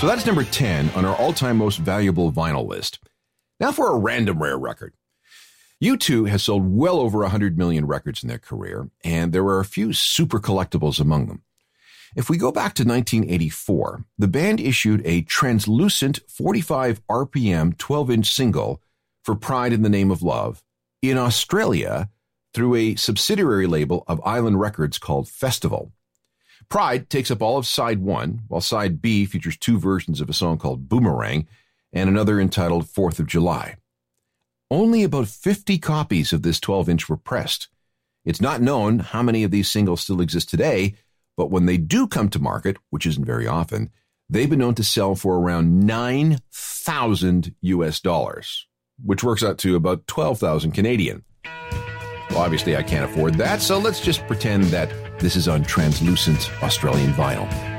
So that's number 10 on our all-time most valuable vinyl list. Now for a random rare record. U2 has sold well over 100 million records in their career, and there are a few super collectibles among them. If we go back to 1984, the band issued a translucent 45 RPM 12-inch single for Pride in the Name of Love in Australia through a subsidiary label of Island Records called Festival. Pride takes up all of side 1, while side B features 2 versions of a song called Boomerang and another entitled 4th of July. Only about 50 copies of this 12-inch were pressed. It's not known how many of these singles still exist today, but when they do come to market, which isn't very often, they've been known to sell for around $9,000 US, which works out to about 12,000 Canadian. Well, obviously I can't afford that, so let's just pretend that this is on translucent Australian vinyl.